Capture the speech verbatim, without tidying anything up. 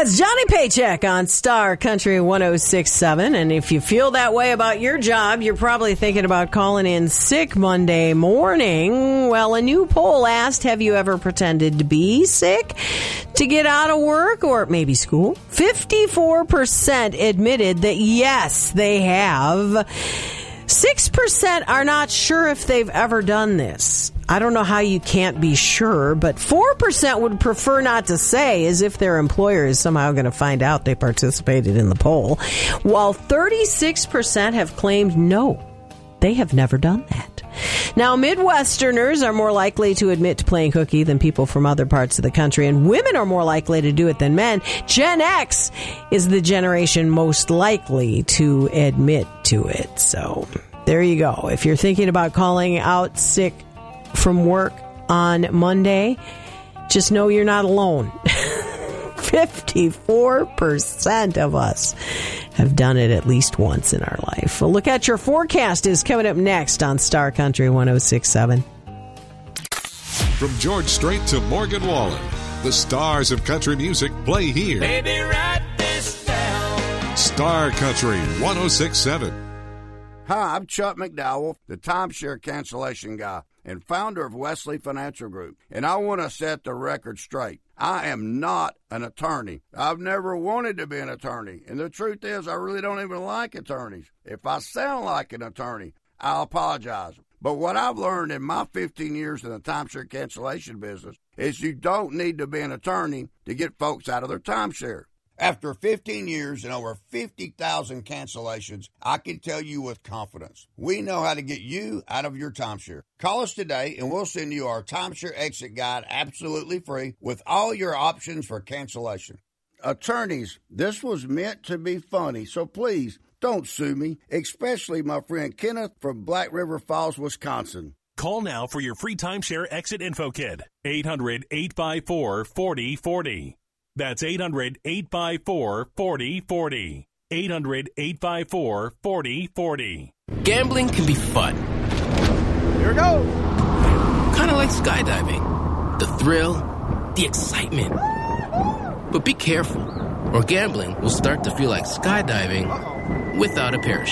It's Johnny Paycheck on Star Country one oh six point seven. And if you feel that way about your job, you're probably thinking about calling in sick Monday morning. Well, a new poll asked, have you ever pretended to be sick to get out of work or maybe school? fifty-four percent admitted that yes, they have. six percent are not sure if they've ever done this. I don't know how you can't be sure, but four percent would prefer not to say, as if their employer is somehow going to find out they participated in the poll, while thirty-six percent have claimed no, they have never done that. Now, Midwesterners are more likely to admit to playing hooky than people from other parts of the country, and women are more likely to do it than men. Gen X is the generation most likely to admit to it. So there you go. If you're thinking about calling out sick from work on Monday, just know you're not alone. fifty-four percent of us have done it at least once in our life. Well, look at your forecast is coming up next on Star Country one oh six point seven. From George Strait to Morgan Wallen, the stars of country music play here. Baby, write this down. Star Country one oh six point seven. Hi, I'm Chuck McDowell, the timeshare cancellation guy and founder of Wesley Financial Group, and I want to set the record straight. I am not an attorney. I've never wanted to be an attorney, and the truth is I really don't even like attorneys. If I sound like an attorney, I'll apologize. But what I've learned in my fifteen years in the timeshare cancellation business is you don't need to be an attorney to get folks out of their timeshare. After fifteen years and over fifty thousand cancellations, I can tell you with confidence, we know how to get you out of your timeshare. Call us today and we'll send you our timeshare exit guide absolutely free with all your options for cancellation. Attorneys, this was meant to be funny, so please don't sue me, especially my friend Kenneth from Black River Falls, Wisconsin. Call now for your free timeshare exit info kit. eight hundred, eight five four, four oh four oh. That's eight hundred, eight five four, four oh four oh. eight hundred, eight five four, four oh four oh. Gambling can be fun. Here we go. Kind of like skydiving. The thrill, the excitement. But be careful, or gambling will start to feel like skydiving without a parachute.